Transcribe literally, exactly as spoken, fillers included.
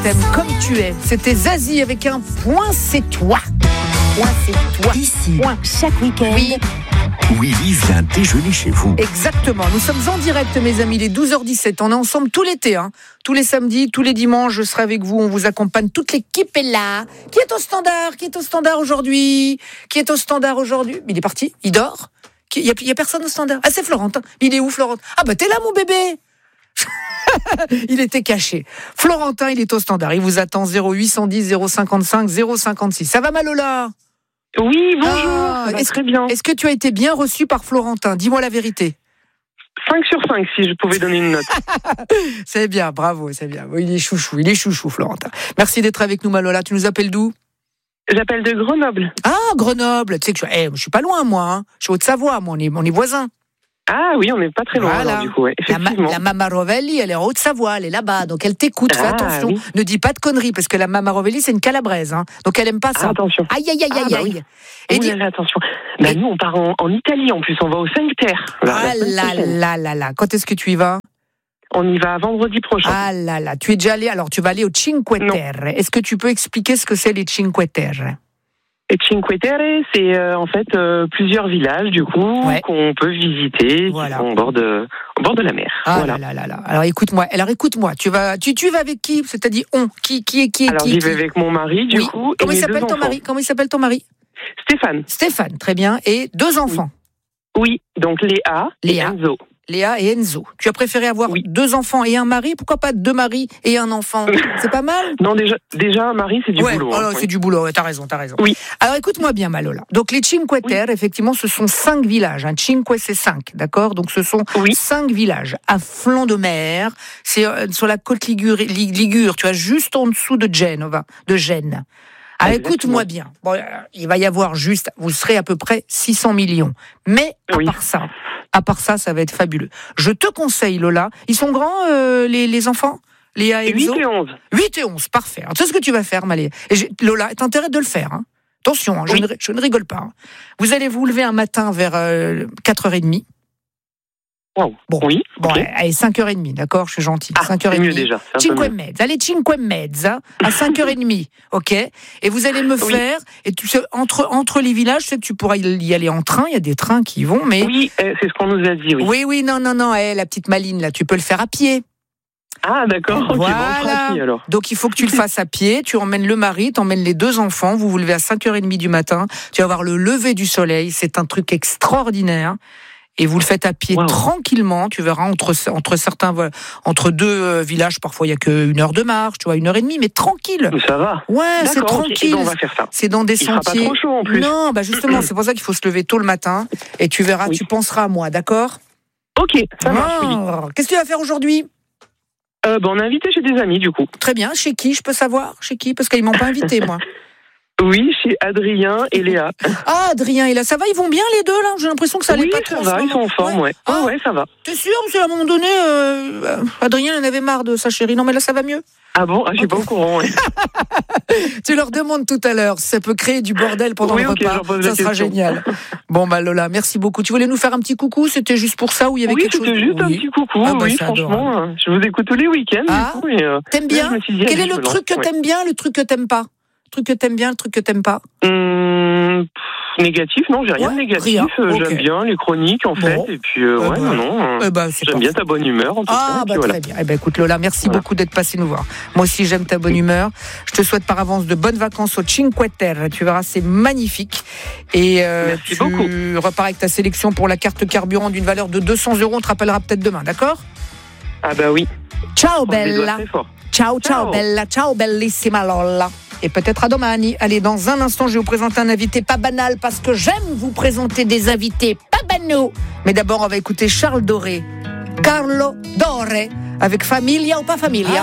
t'aime comme tu es. C'était Zazie avec un point, c'est toi. Point, c'est toi. Ici, Point. chaque week-end. Oui. Willy vient déjeuner chez vous. Exactement, nous sommes en direct mes amis, il est douze heures dix-sept, on est ensemble tout l'été, hein. Tous les samedis, tous les dimanches, je serai avec vous, on vous accompagne, toute l'équipe est là. Qui est au standard Qui est au standard aujourd'hui Qui est au standard aujourd'hui Il est parti Il dort Il n'y a, y a personne au standard. Ah, c'est Florentin. Il est où, Florentin? Ah bah t'es là mon bébé. Il était caché. Florentin, il est au standard, il vous attend. Zéro huit cent dix zéro cinquante-cinq zéro cinquante-six. Ça va Malola? Oui, bonjour, Ah, ça va est-ce, très bien. Est-ce que tu as été bien reçu par Florentin? Dis-moi la vérité. cinq sur cinq, si je pouvais donner une note. C'est bien, bravo, c'est bien. Il est chouchou, il est chouchou, Florentin. Merci d'être avec nous, Malola. Tu nous appelles d'où? J'appelle de Grenoble. Ah, Grenoble. Tu sais que je, eh, je suis pas loin, moi. Hein. Je suis Haute-Savoie, moi. On est, on est voisins. Ah oui, on n'est pas très loin, Voilà. alors, du coup, ouais, La, ma, effectivement. la Mama Rovelli, elle est en Haute-Savoie, elle est là-bas, donc elle t'écoute. Fais Ah, attention, oui. ne dis pas de conneries, parce que la Mama Rovelli, c'est une calabraise, hein. Donc elle aime pas ça. Ah, attention. Aïe, aïe, aïe, Ah, aïe, bah aïe. oui. Et Ouh dis- là là, attention. Bah, nous, on part en, en Italie, en plus, on va aux cinq terres. Là, Ah la semaine là prochaine. là là là. Quand est-ce que tu y vas? On y va vendredi prochain. Ah là là. Tu es déjà allé, alors tu vas aller au Cinque Non. Terre. Est-ce que tu peux expliquer ce que c'est les Cinque Terre? Et Cinque Terre, c'est euh, en fait euh, plusieurs villages, du coup, Ouais. qu'on peut visiter, Voilà. qui sont au bord de, au bord de la mer. Ah voilà. là là là là. Alors écoute-moi, alors écoute-moi, tu vas, tu, tu vas avec qui? C'est-à-dire on, qui, qui est qui est Alors, qui, j'y qui vais avec mon mari, du Oui. coup, Comment et il mes deux s'appelle ton enfants. mari? Comment il s'appelle ton mari? Stéphane. Stéphane, très bien. Et deux enfants. Oui, donc Léa, Léa. et Enzo. Léa et Enzo. Tu as préféré avoir Oui. deux enfants et un mari? Pourquoi pas deux maris et un enfant? C'est pas mal? Non, déjà, déjà un mari, c'est du ouais, boulot. oh hein, là, oui. c'est du boulot, ouais, t'as raison, t'as raison. Oui. Alors écoute-moi bien, Malola. Donc les Cinque Terre, effectivement, ce sont cinq villages. Hein. Cinque, c'est cinq, d'accord? Donc ce sont Oui. cinq villages à flanc de mer. C'est euh, sur la côte Ligure, Lig- Ligure, tu vois, juste en dessous de Genova, de Gênes. Alors Exactement. écoute-moi bien. Bon, euh, il va y avoir juste, vous serez à peu près six cents millions. Mais à Oui. part ça, à part ça, ça va être fabuleux. Je te conseille, Lola. Ils sont grands, euh, les, les enfants? Léa et huit Enzo et onze. huit et onze, parfait. Alors, tu sais ce que tu vas faire, Malé. Et j'ai- Lola, t'as intérêt de le faire. Hein. Attention, hein, je, Oui. ne, je ne rigole pas. Hein. Vous allez vous lever un matin vers euh, quatre heures trente. Wow. Bon, Oui, bon ok. allez, cinq heures trente, d'accord? Je suis gentil. Ah, cinq heures c'est trente. mieux déjà. c'est un peu Cinque mieux. mezza, allez, cinque mezza, à cinq heures trente, ok? Et vous allez me Oui. faire, et tu sais, entre, entre les villages, je sais que tu pourras y aller en train, il y a des trains qui y vont, mais... Oui, euh, c'est ce qu'on nous a dit, oui. oui, oui, non, non, non, eh, la petite maline, là, tu peux le faire à pied. Ah, d'accord, ok, Voilà. bon, on fera à pied, alors. Donc il faut que tu le fasses à pied, tu emmènes le mari, tu emmènes les deux enfants, vous vous levez à cinq heures trente du matin, tu vas voir le lever du soleil, c'est un truc extraordinaire. Et vous le faites à pied Wow. tranquillement, tu verras, entre, entre certains, voilà, entre deux euh, villages, parfois il y a qu'une heure de marche, tu vois, une heure et demie, mais tranquille. Mais ça va. Ouais, c'est D'accord, ok, tranquille. eh ben, on va faire ça. C'est dans des Il fera pas sentiers. trop chaud, en plus. Non, bah justement, c'est pour ça qu'il faut se lever tôt le matin, et tu verras, Oui. tu penseras à moi, d'accord? Ok, ça marche, oui. Ah, qu'est-ce que tu vas faire aujourd'hui? Euh, ben, on a invité chez des amis, du coup. Très bien, chez qui, je peux savoir? Chez qui? Parce qu'ils m'ont pas invité, moi. Oui, chez Adrien et Léa. Ah, Adrien et là, ça va, ils vont bien les deux là? J'ai l'impression que ça allait Oui, pas ça trop. en va, ce ils sont moment. en forme, ouais. Ah. Ouais, ouais, ça va. T'es sûr? Parce qu'à un moment donné, euh, Adrien en avait marre de sa chérie. Non, mais là, ça va mieux. Ah bon, ah, je suis pas au courant, ouais. Tu leur demandes tout à l'heure si ça peut créer du bordel pendant Oui, le ok, je repas. leur pose Ça la sera question. génial. Bon, bah Lola, merci beaucoup. Tu voulais nous faire un petit coucou? C'était juste pour ça ou il y avait Oui, quelque chose? c'était juste un Oui. petit coucou, Ah, bah, oui, c'est franchement. euh, Je vous écoute tous les week-ends, Ah, du coup. Et, euh, T'aimes là, bien? je me suis dit, Quel allez, est je le me truc que lance, ouais. t'aimes bien, le truc que t'aimes pas? Le truc que t'aimes bien, le truc que t'aimes pas? Hum, pff, négatif, non, j'ai rien Ouais, de négatif. rien, Euh, ok. J'aime bien les chroniques, en fait. Bon. Et puis, euh, Eh ouais, ben, non, non. euh, Eh ben, c'est J'aime parfait. bien ta bonne humeur, en tout cas. Ah, et bah puis voilà. très bien. Eh ben, écoute, Lola, merci Voilà. beaucoup d'être passé nous voir. Moi aussi, j'aime ta bonne humeur. Je te souhaite par avance de bonnes vacances au Cinque Terre. Tu verras, c'est magnifique. Et euh, Merci tu beaucoup. repars avec ta sélection pour la carte carburant d'une valeur de deux cents euros. On te rappellera peut-être demain, d'accord? Ah, bah oui. Ciao, On se dédoit bella. très fort. Ciao, ciao, Ciao. bella. Ciao, bellissima Lola. Et peut-être à domani. Allez, dans un instant, je vais vous présenter un invité pas banal parce que j'aime vous présenter des invités pas banaux. Mais d'abord, on va écouter Charles Doré. Carlo Doré avec Familia ou pas Familia.